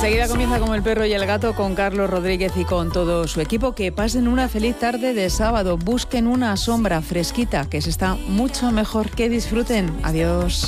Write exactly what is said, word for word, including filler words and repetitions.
Enseguida comienza Como el perro y el gato con Carlos Rodríguez y con todo su equipo. Que pasen una feliz tarde de sábado. Busquen una sombra fresquita, que se está mucho mejor. Que disfruten. Adiós.